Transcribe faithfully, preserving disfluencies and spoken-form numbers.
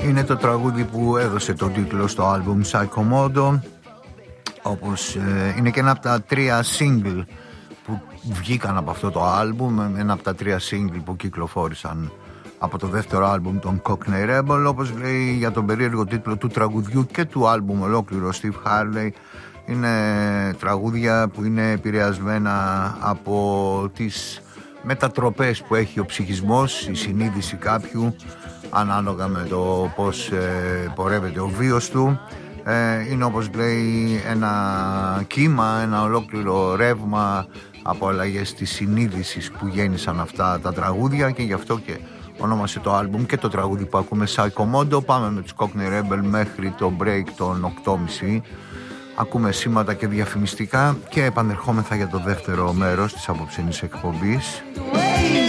Είναι το τραγούδι που έδωσε τον τίτλο στο άλμπουμ Psychomodo, όπως ε, είναι και ένα από τα τρία single που βγήκαν από αυτό το άλμπουμ, ένα από τα τρία single που κυκλοφόρησαν από το δεύτερο άλμπουμ των Cockney Rebel. Όπως λέει για τον περίεργο τίτλο του τραγουδιού και του άλμπουμ ολόκληρο Steve Harley, είναι τραγούδια που είναι επηρεασμένα από τις μετατροπές που έχει ο ψυχισμός, η συνείδηση κάποιου, ανάλογα με το πώς ε, πορεύεται ο βίος του. Ε, είναι, όπως λέει, ένα κύμα, ένα ολόκληρο ρεύμα από αλλαγές της συνείδησης που γέννησαν αυτά τα τραγούδια, και γι' αυτό και ονόμασε το άλμπουμ και το τραγούδι που ακούμε Psychomodo. Πάμε με τους Cockney Rebel μέχρι το break των οκτώ και μισή. Ακούμε σήματα και διαφημιστικά και επανερχόμεθα για το δεύτερο μέρος της απόψινής εκπομπής.